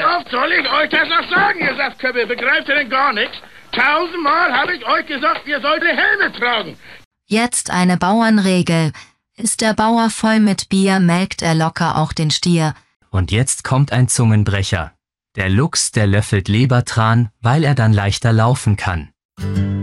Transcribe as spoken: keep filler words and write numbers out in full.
oft soll ich euch das noch sagen, ihr Saftköppe? Begreift ihr denn gar nichts? Tausendmal habe ich euch gesagt, ihr sollt Helme tragen. Jetzt eine Bauernregel. Ist der Bauer voll mit Bier, melkt er locker auch den Stier. Und jetzt kommt ein Zungenbrecher. Der Luchs, der löffelt Lebertran, weil er dann leichter laufen kann.